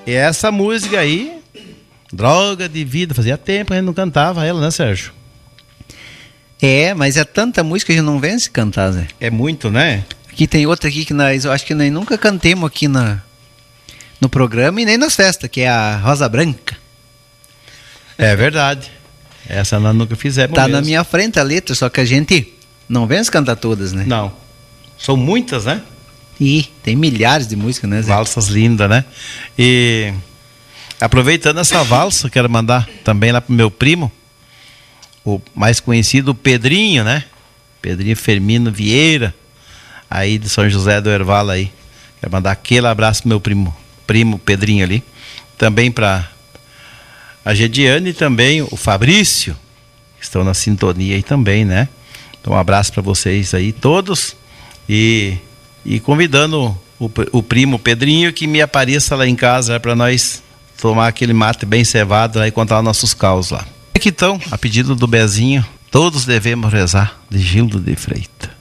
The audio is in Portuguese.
E essa música aí, Droga de Vida, fazia tempo que a gente não cantava ela, né, Sérgio? Mas é tanta música que a gente não vence cantar, Zé. É muito, né? Aqui tem outra aqui que eu acho que nós nunca cantemos aqui no programa e nem nas festas, que é a Rosa Branca. É verdade. Essa nós nunca fizemos Tá mesmo. na minha frente a letra, só que a gente não vence cantar todas, né? Não. São muitas, né? E tem milhares de músicas, né, Zé? Valsas lindas, né? E aproveitando essa valsa, quero mandar também lá pro meu primo, o mais conhecido, o Pedrinho, né? Pedrinho Firmino Vieira, aí de São José do Herval aí. Quero mandar aquele abraço pro meu primo Pedrinho ali. Também para a Gediane e também o Fabrício, que estão na sintonia aí também, né? Então um abraço para vocês aí todos e convidando o primo Pedrinho que me apareça lá em casa para nós tomar aquele mate bem cevado lá e contar nossos causos lá. Aqui então, a pedido do Bezinho, Todos Devemos Rezar, de Gildo de Freitas.